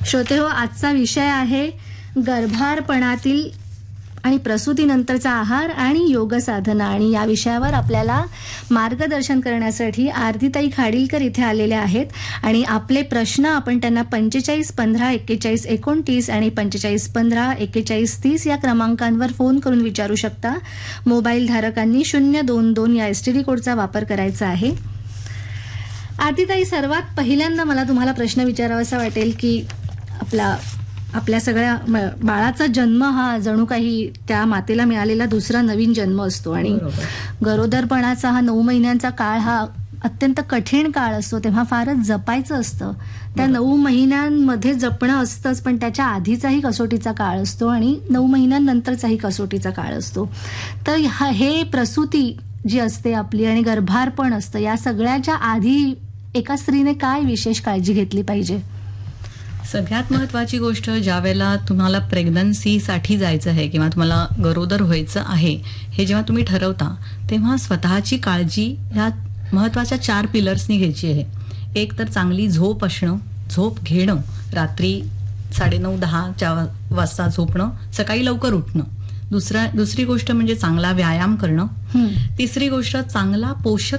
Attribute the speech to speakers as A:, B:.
A: श्रोते हो, आजचा विषय आहे गर्भारपणातील आणि प्रसूतीनंतरचा आहार आणि योग साधना. आणि या विषयावर आपल्याला मार्गदर्शन करण्यासाठी आरतीताई खाडीलकर इथे आलेल्या आहेत. आणि आपले प्रश्न आपण त्यांना 45 15 41 29 आणि 45 15 41 30 या क्रमांकांवर फोन करून विचारू शकता. मोबाईल धारकांनी 022 या STD कोडचा वापर करायचा आहे. आरतीताई, सर्वात पहिल्यांदा मला तुम्हाला प्रश्न विचारावासा वाटेल की आपल्या सगळ्या बाळाचा जन्म हा जणू काही त्या मातेला मिळालेला दुसरा नवीन जन्म असतो. आणि गरोदरपणाचा हा 9 महिन्यांचा काळ हा अत्यंत कठीण काळ असतो. तेव्हा फारच जपायचं असतं. त्या 9 महिन्यांमध्ये जपणं असतंच, पण त्याच्या आधीचाही कसोटीचा काळ असतो आणि 9 महिन्यांनंतरचाही कसोटीचा काळ असतो. तर हे प्रसूती जी असते आपली आणि गर्भारपण असतं, या सगळ्याच्या आधी एका स्त्रीने काय विशेष काळजी घेतली पाहिजे?
B: सगळ्यात महत्वाची गोष्ट, ज्या वेळेला तुम्हाला प्रेग्नन्सीसाठी जायचं आहे किंवा तुम्हाला गरोदर व्हायचं आहे, हे जेव्हा तुम्ही ठरवता तेव्हा स्वतःची काळजी ह्या महत्वाच्या 4 पिलर्सनी घ्यायची आहे. एक तर चांगली झोप असणं, झोप घेणं, रात्री 9:30-10 वाजता झोपणं, सकाळी लवकर उठणं. दुसरी गोष्ट म्हणजे चांगला व्यायाम करणं. तिसरी गोष्ट चांगला पोषक